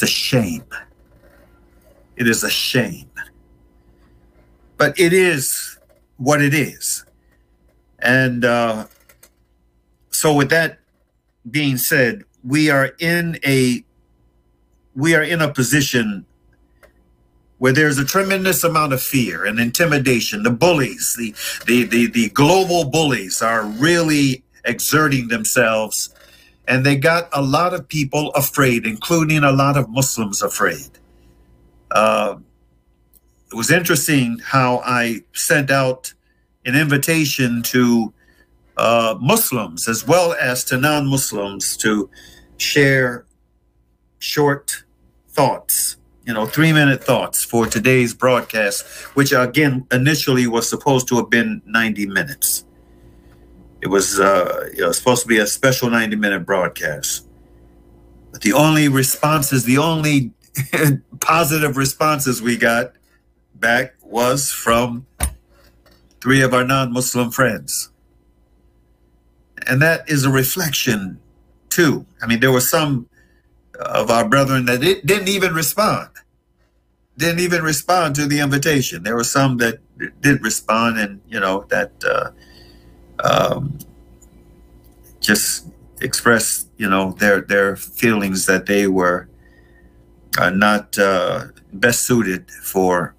It's a shame. It is a shame. But it is what it is. And so with that being said, we are in a position where there's a tremendous amount of fear and intimidation. The bullies, the global bullies are really exerting themselves, and they got a lot of people afraid, including a lot of Muslims afraid. It was interesting how I sent out an invitation to Muslims as well as to non-Muslims to share short thoughts, 3-minute thoughts for today's broadcast, which again initially was supposed to have been 90 minutes. It was supposed to be a special 90-minute broadcast. But the only positive responses we got back was from 3 of our non-Muslim friends. And that is a reflection too. I mean, there were some of our brethren that didn't even respond to the invitation. There were some that did respond, and that just expressed their feelings that they were not best suited for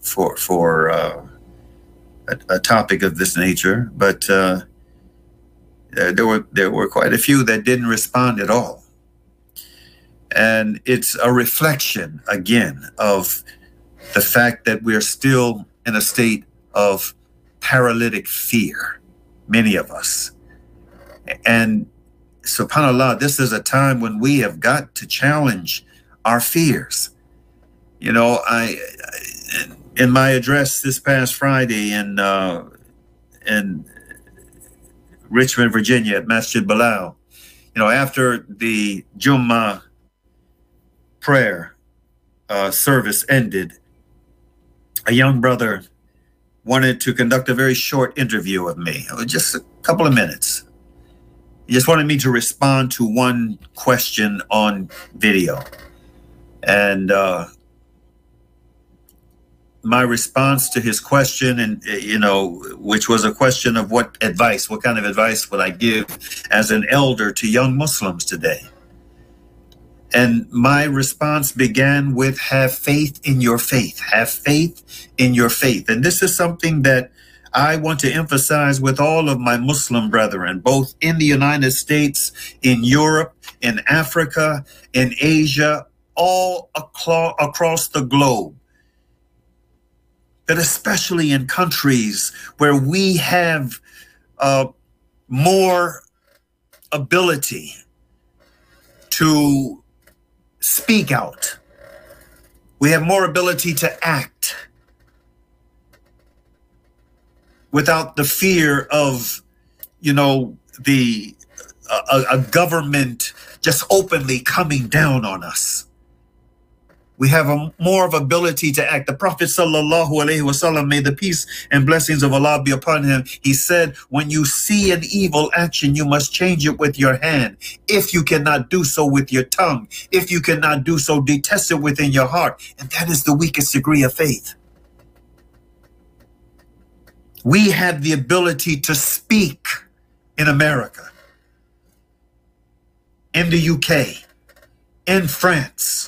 a topic of this nature. But there were quite a few that didn't respond at all. And it's a reflection, again, of the fact that we're still in a state of paralytic fear, many of us. And subhanAllah, this is a time when we have got to challenge our fears. I in my address this past Friday in Richmond, Virginia, at Masjid Bilal, after the Jummah prayer service ended, a young brother wanted to conduct a very short interview with me. It was just a couple of minutes. He just wanted me to respond to one question on video. And my response to his question, and which was a question of what kind of advice would I give as an elder to young Muslims today? And my response began with, have faith in your faith. Have faith in your faith. And this is something that I want to emphasize with all of my Muslim brethren, both in the United States, in Europe, in Africa, in Asia, all across the globe. But especially in countries where we have more ability to speak out. We have more ability to act without the fear of, a government just openly coming down on us. We have more of ability to act. The Prophet sallallahu alaihi wasallam, may the peace and blessings of Allah be upon him, he said, when you see an evil action, you must change it with your hand. If you cannot do so with your tongue, if you cannot do so, detest it within your heart. And that is the weakest degree of faith. We have the ability to speak in America, in the UK, in France,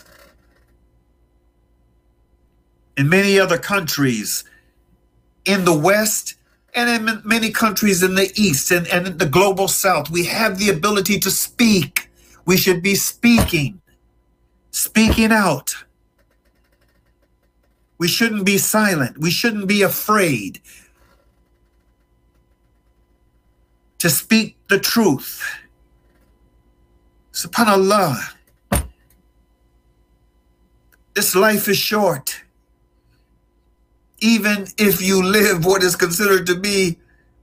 in many other countries in the West, and in many countries in the East and in the global South. We have the ability to speak. We should be speaking out. We shouldn't be silent. We shouldn't be afraid to speak the truth. SubhanAllah, this life is short. Even if you live what is considered to be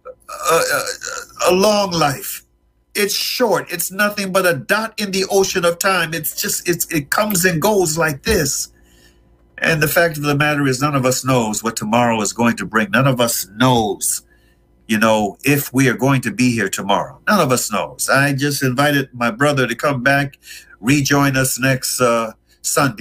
a long life, it's short. It's nothing but a dot in the ocean of time. It comes and goes like this. And the fact of the matter is, none of us knows what tomorrow is going to bring. None of us knows, if we are going to be here tomorrow. None of us knows. I just invited my brother to come back, rejoin us next Sunday.